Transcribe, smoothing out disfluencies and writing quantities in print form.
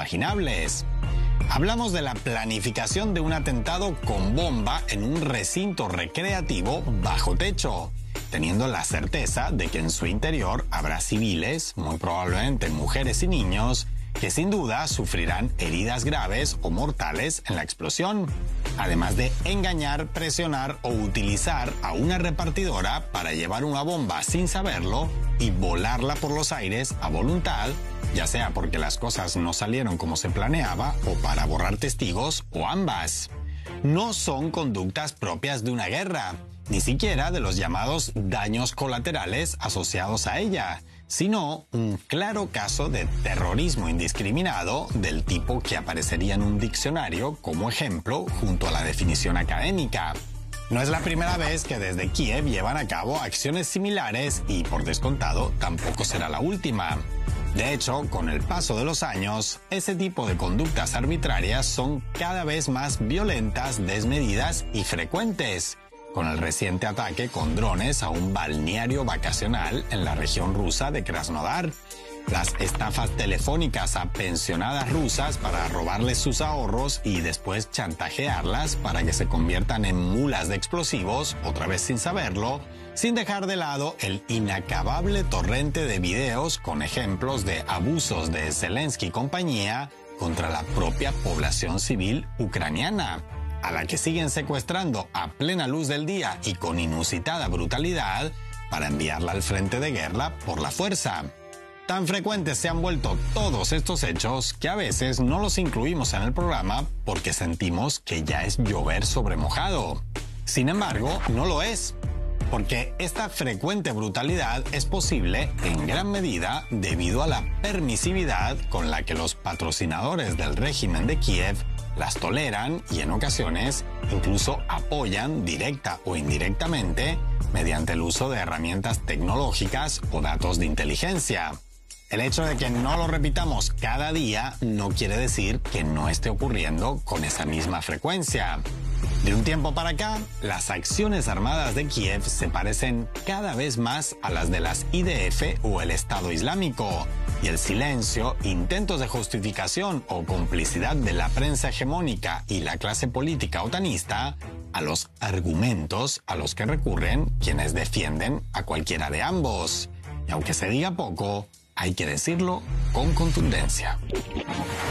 inimaginables. Hablamos de la planificación de un atentado con bomba en un recinto recreativo bajo techo, teniendo la certeza de que en su interior habrá civiles, muy probablemente mujeres y niños, que sin duda sufrirán heridas graves o mortales en la explosión, además de engañar, presionar o utilizar a una repartidora para llevar una bomba sin saberlo y volarla por los aires a voluntad, ya sea porque las cosas no salieron como se planeaba o para borrar testigos o ambas. No son conductas propias de una guerra, ni siquiera de los llamados daños colaterales asociados a ella, sino un claro caso de terrorismo indiscriminado del tipo que aparecería en un diccionario como ejemplo junto a la definición académica. No es la primera vez que desde Kiev llevan a cabo acciones similares y, por descontado, tampoco será la última. De hecho, con el paso de los años, ese tipo de conductas arbitrarias son cada vez más violentas, desmedidas y frecuentes, con el reciente ataque con drones a un balneario vacacional en la región rusa de Krasnodar, las estafas telefónicas a pensionadas rusas para robarles sus ahorros y después chantajearlas para que se conviertan en mulas de explosivos, otra vez sin saberlo, sin dejar de lado el inacabable torrente de videos con ejemplos de abusos de Zelensky y compañía contra la propia población civil ucraniana, a la que siguen secuestrando a plena luz del día y con inusitada brutalidad para enviarla al frente de guerra por la fuerza. Tan frecuentes se han vuelto todos estos hechos que a veces no los incluimos en el programa porque sentimos que ya es llover sobre mojado. Sin embargo, no lo es, porque esta frecuente brutalidad es posible en gran medida debido a la permisividad con la que los patrocinadores del régimen de Kiev las toleran y en ocasiones incluso apoyan directa o indirectamente mediante el uso de herramientas tecnológicas o datos de inteligencia. El hecho de que no lo repitamos cada día no quiere decir que no esté ocurriendo con esa misma frecuencia. De un tiempo para acá, las acciones armadas de Kiev se parecen cada vez más a las de las IDF o el Estado Islámico, y el silencio, intentos de justificación o complicidad de la prensa hegemónica y la clase política otanista a los argumentos a los que recurren quienes defienden a cualquiera de ambos. Y aunque se diga poco, hay que decirlo con contundencia.